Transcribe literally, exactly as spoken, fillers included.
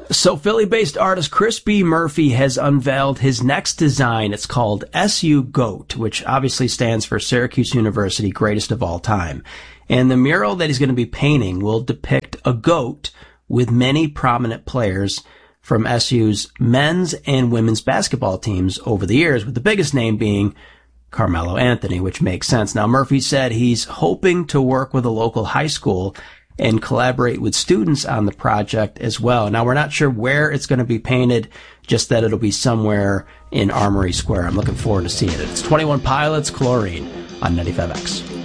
So Philly-based artist Chris B. Murphy has unveiled his next design. It's called S U GOAT, which obviously stands for Syracuse University Greatest of All Time. And the mural that he's going to be painting will depict a goat with many prominent players from S U's men's and women's basketball teams over the years, with the biggest name being Carmelo Anthony, which makes sense. Now, Murphy said he's hoping to work with a local high school and collaborate with students on the project as well. Now, we're not sure where it's going to be painted, just that it'll be somewhere in Armory Square. I'm looking forward to seeing it. It's twenty-one Pilots, Chlorine on ninety-five X.